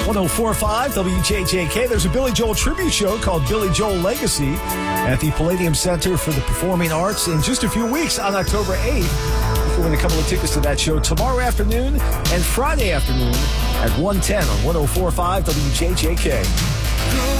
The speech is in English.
104.5 WJJK. There's a Billy Joel tribute show called Billy Joel Legacy at the Palladium Center for the Performing Arts in just a few weeks on October 8th. You can win a couple of tickets to that show tomorrow afternoon and Friday afternoon at 1:10 on 104.5 WJJK.